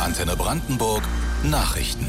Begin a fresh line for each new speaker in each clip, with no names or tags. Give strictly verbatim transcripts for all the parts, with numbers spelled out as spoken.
Antenne Brandenburg Nachrichten.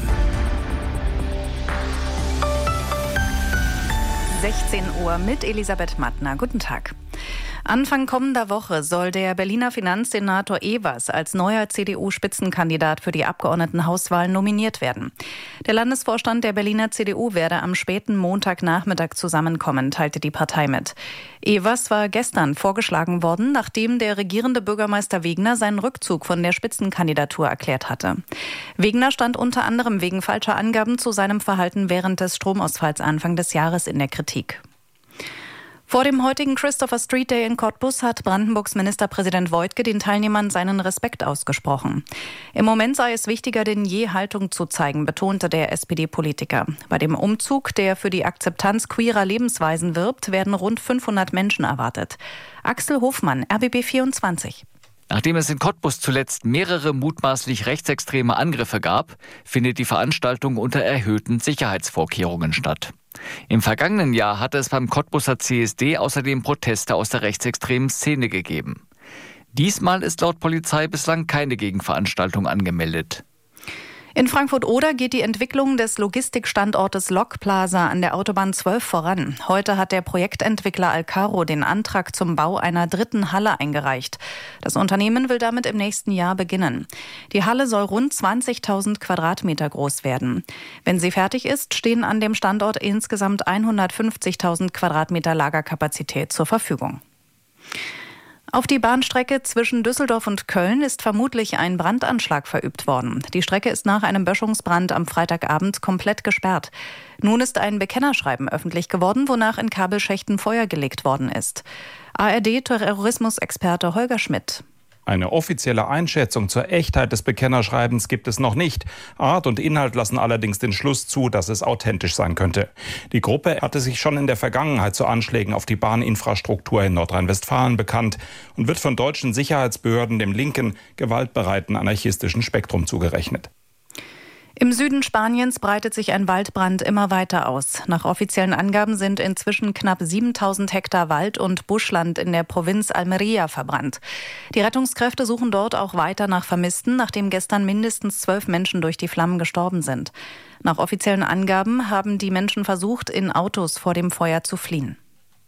sechzehn Uhr mit Elisabeth Mattner. Guten Tag. Anfang kommender Woche soll der Berliner Finanzsenator Evers als neuer C D U-Spitzenkandidat für die Abgeordnetenhauswahlen nominiert werden. Der Landesvorstand der Berliner C D U werde am späten Montagnachmittag zusammenkommen, teilte die Partei mit. Evers war gestern vorgeschlagen worden, nachdem der regierende Bürgermeister Wegner seinen Rückzug von der Spitzenkandidatur erklärt hatte. Wegner stand unter anderem wegen falscher Angaben zu seinem Verhalten während des Stromausfalls Anfang des Jahres in der Kritik. Vor dem heutigen Christopher Street Day in Cottbus hat Brandenburgs Ministerpräsident Woidke den Teilnehmern seinen Respekt ausgesprochen. Im Moment sei es wichtiger denn je, Haltung zu zeigen, betonte der S P D-Politiker. Bei dem Umzug, der für die Akzeptanz queerer Lebensweisen wirbt, werden rund fünfhundert Menschen erwartet. Axel Hofmann, R B B vierundzwanzig.
Nachdem es in Cottbus zuletzt mehrere mutmaßlich rechtsextreme Angriffe gab, findet die Veranstaltung unter erhöhten Sicherheitsvorkehrungen statt. Im vergangenen Jahr hatte es beim Cottbuser C S D außerdem Proteste aus der rechtsextremen Szene gegeben. Diesmal ist laut Polizei bislang keine Gegenveranstaltung angemeldet.
In Frankfurt-Oder geht die Entwicklung des Logistikstandortes Lok Plaza an der Autobahn zwölf voran. Heute hat der Projektentwickler Alcaro den Antrag zum Bau einer dritten Halle eingereicht. Das Unternehmen will damit im nächsten Jahr beginnen. Die Halle soll rund zwanzigtausend Quadratmeter groß werden. Wenn sie fertig ist, stehen an dem Standort insgesamt hundertfünfzigtausend Quadratmeter Lagerkapazität zur Verfügung. Auf die Bahnstrecke zwischen Düsseldorf und Köln ist vermutlich ein Brandanschlag verübt worden. Die Strecke ist nach einem Böschungsbrand am Freitagabend komplett gesperrt. Nun ist ein Bekennerschreiben öffentlich geworden, wonach in Kabelschächten Feuer gelegt worden ist. A R D-Terrorismusexperte Holger Schmidt.
Eine offizielle Einschätzung zur Echtheit des Bekennerschreibens gibt es noch nicht. Art und Inhalt lassen allerdings den Schluss zu, dass es authentisch sein könnte. Die Gruppe hatte sich schon in der Vergangenheit zu Anschlägen auf die Bahninfrastruktur in Nordrhein-Westfalen bekannt und wird von deutschen Sicherheitsbehörden dem linken, gewaltbereiten anarchistischen Spektrum zugerechnet.
Im Süden Spaniens breitet sich ein Waldbrand immer weiter aus. Nach offiziellen Angaben sind inzwischen knapp siebentausend Hektar Wald und Buschland in der Provinz Almería verbrannt. Die Rettungskräfte suchen dort auch weiter nach Vermissten, nachdem gestern mindestens zwölf Menschen durch die Flammen gestorben sind. Nach offiziellen Angaben haben die Menschen versucht, in Autos vor dem Feuer zu fliehen.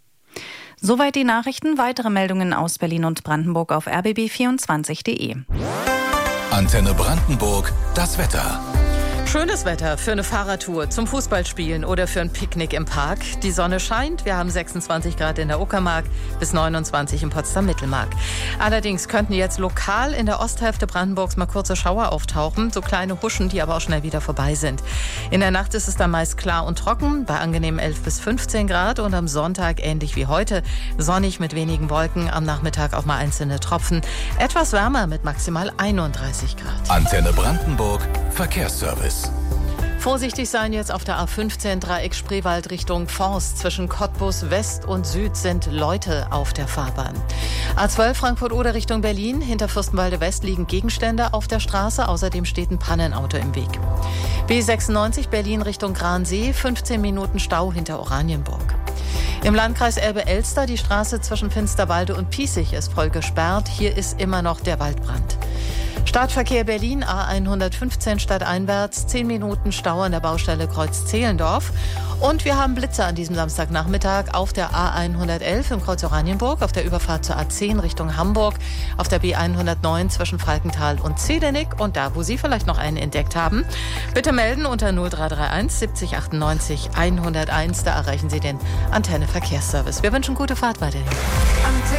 Soweit die Nachrichten. Weitere Meldungen aus Berlin und Brandenburg auf r b b vierundzwanzig punkt d e.
Antenne Brandenburg, das Wetter.
Schönes Wetter für eine Fahrradtour, zum Fußballspielen oder für ein Picknick im Park. Die Sonne scheint, wir haben sechsundzwanzig Grad in der Uckermark bis neunundzwanzig im Potsdam-Mittelmark. Allerdings könnten jetzt lokal in der Osthälfte Brandenburgs mal kurze Schauer auftauchen, so kleine Huschen, die aber auch schnell wieder vorbei sind. In der Nacht ist es dann meist klar und trocken, bei angenehmen elf bis fünfzehn Grad und am Sonntag ähnlich wie heute, sonnig mit wenigen Wolken, am Nachmittag auch mal einzelne Tropfen. Etwas wärmer mit maximal einunddreißig Grad.
Antenne Brandenburg, Verkehrsservice.
Vorsichtig sein jetzt auf der A fünfzehn Dreieck Spreewald Richtung Forst. Zwischen Cottbus West und Süd sind Leute auf der Fahrbahn. A zwölf Frankfurt-Oder Richtung Berlin. Hinter Fürstenwalde West liegen Gegenstände auf der Straße. Außerdem steht ein Pannenauto im Weg. B sechsundneunzig Berlin Richtung Gransee. fünfzehn Minuten Stau hinter Oranienburg. Im Landkreis Elbe-Elster die Straße zwischen Finsterwalde und Piesig ist voll gesperrt. Hier ist immer noch der Waldbrand. Startverkehr Berlin A hundertfünfzehn stadteinwärts, zehn Minuten Stau an der Baustelle Kreuz Zehlendorf. Und wir haben Blitze an diesem Samstagnachmittag auf der A hundertelf im Kreuz Oranienburg, auf der Überfahrt zur A zehn Richtung Hamburg, auf der B hundertneun zwischen Falkenthal und Zedenick und da, wo Sie vielleicht noch einen entdeckt haben. Bitte melden unter null drei drei eins siebzig achtundneunzig hunderteins, da erreichen Sie den Antenne Verkehrsservice. Wir wünschen gute Fahrt weiterhin.